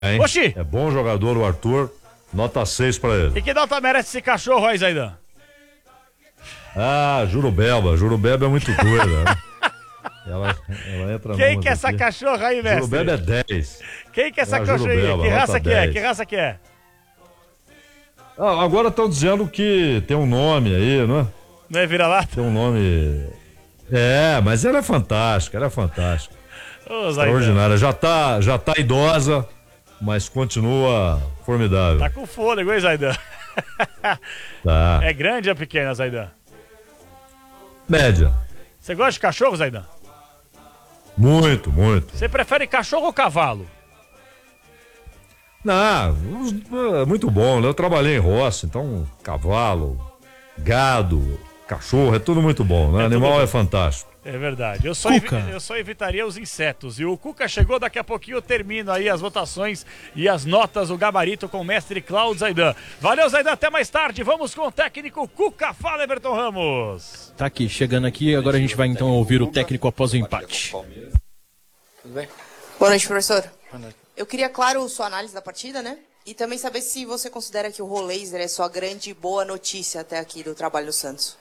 hein? Oxi! É bom jogador o Arthur. Nota 6 pra ele. E que nota merece esse cachorro aí, Zaidan? Ah, Jurubeba é muito doida, né? Ela entra Quem numas que é essa aqui. cachorra aí, mestre? Jurubeba é 10. Quem que é essa É a cachorra aí? Jurubeba, Que raça nota que é? 10. Que raça que é? Ah, agora estão dizendo que tem um nome aí, não é? Não é vira-lata? Tem um nome... É, mas ela é fantástica, Ô, Zaidan. Extraordinária. Já tá idosa, mas continua formidável. Tá com fôlego, hein, Zaidan? Tá. É grande ou pequena, Zaidan? Média. Você gosta de cachorro, Zaidan? Muito. Você prefere cachorro ou cavalo? Não, muito bom, né? Eu trabalhei em roça, então cavalo, gado, cachorro, é tudo muito bom, né? Animal é fantástico. É verdade. Eu só evitaria os insetos. E o Cuca chegou, daqui a pouquinho eu termino aí as votações e as notas, o gabarito com o mestre Cláudio Zaidan. Valeu, Zaidan, até mais tarde. Vamos com o técnico Cuca. Fala, Everton Ramos. Tá aqui, chegando aqui, agora a gente vai então ouvir o técnico após o empate. Tudo bem? Boa noite, professor. Boa noite. Eu queria, claro, sua análise da partida, né? E também saber se você considera que o Rollaser é sua grande e boa notícia até aqui do trabalho do Santos.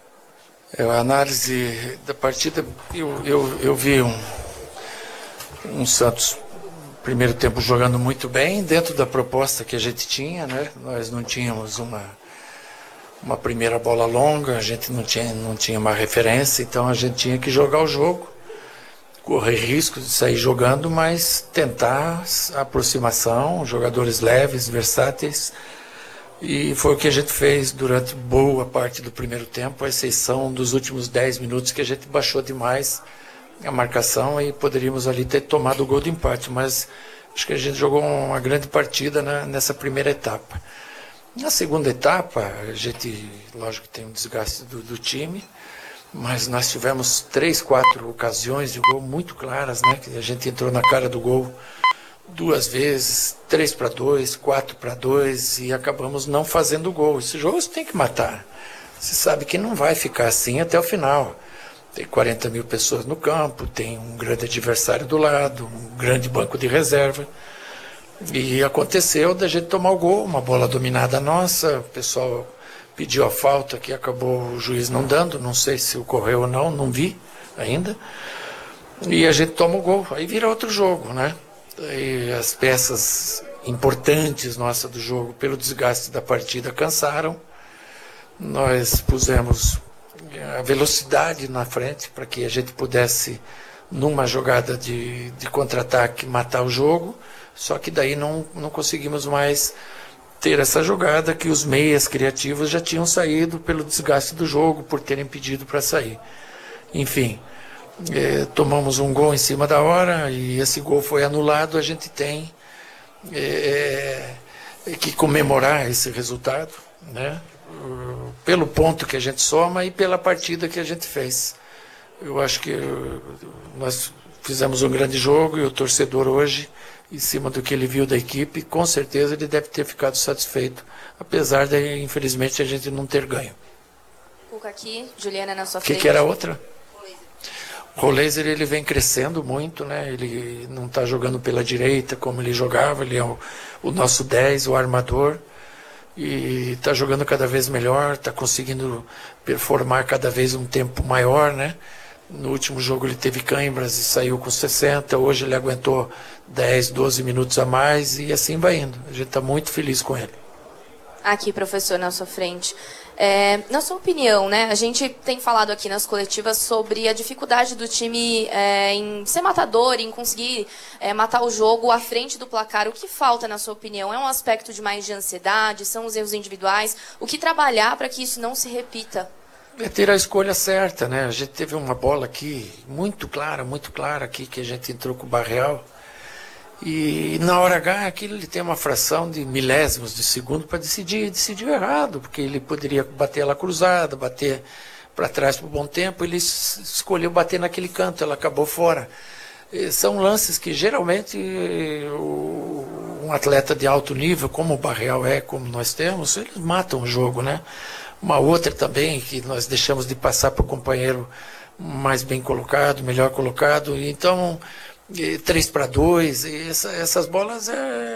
A análise da partida, eu vi um Santos, primeiro tempo, jogando muito bem, dentro da proposta que a gente tinha, né? Nós não tínhamos uma primeira bola longa, a gente não tinha uma referência, então a gente tinha que jogar o jogo, correr risco de sair jogando, mas tentar a aproximação, jogadores leves, versáteis. E foi o que a gente fez durante boa parte do primeiro tempo, à exceção dos últimos 10 minutos que a gente baixou demais a marcação e poderíamos ali ter tomado o gol de empate, mas acho que a gente jogou uma grande partida nessa primeira etapa. Na segunda etapa, a gente, lógico que tem um desgaste do time, mas nós tivemos 3, 4 ocasiões de gol muito claras, né? Que a gente entrou na cara do gol 2 vezes, 3-2, 4-2 e acabamos não fazendo gol. Esse jogo você tem que matar. Você sabe que não vai ficar assim até o final. Tem 40 mil pessoas no campo, tem um grande adversário do lado, um grande banco de reserva. E aconteceu da gente tomar o gol, uma bola dominada nossa, o pessoal pediu a falta que acabou o juiz não dando, não sei se ocorreu ou não vi ainda. E a gente toma o gol, aí vira outro jogo, né? E as peças importantes nossas do jogo, pelo desgaste da partida, cansaram. Nós pusemos a velocidade na frente para que a gente pudesse, numa jogada de contra-ataque, matar o jogo. Só que daí não conseguimos mais ter essa jogada, que os meias criativos já tinham saído pelo desgaste do jogo, por terem pedido para sair. Enfim, tomamos um gol em cima da hora e esse gol foi anulado. A gente tem que comemorar esse resultado, né? Pelo ponto que a gente soma e pela partida que a gente fez. Eu acho que nós fizemos um grande jogo e o torcedor hoje, em cima do que ele viu da equipe, com certeza ele deve ter ficado satisfeito, apesar de, infelizmente, a gente não ter ganho. Cuca aqui, Juliana na sua O frente. que era a outra? O Rollaser, ele vem crescendo muito, né? Ele não está jogando pela direita como ele jogava, ele é o nosso 10, o armador, e está jogando cada vez melhor, está conseguindo performar cada vez um tempo maior, né? No último jogo ele teve câimbras e saiu com 60, hoje ele aguentou 10, 12 minutos a mais e assim vai indo. A gente está muito feliz com ele. Aqui, professor, na sua frente. Na sua opinião, né, a gente tem falado aqui nas coletivas sobre a dificuldade do time em ser matador, em conseguir matar o jogo à frente do placar. O que falta, na sua opinião? É um aspecto de mais de ansiedade? São os erros individuais? O que trabalhar para que isso não se repita? É ter a escolha certa, né? A gente teve uma bola aqui muito clara aqui, que a gente entrou com o Barreal. E na hora H, aquilo ele tem uma fração de milésimos de segundo para decidir. E decidiu errado, porque ele poderia bater ela cruzada, bater para trás por bom tempo. Ele escolheu bater naquele canto, ela acabou fora. São lances que geralmente um atleta de alto nível, como o Barreal como nós temos, eles matam o jogo, né? Uma outra também que nós deixamos de passar para o companheiro mais bem colocado, melhor colocado. Então, 3-2, essas bolas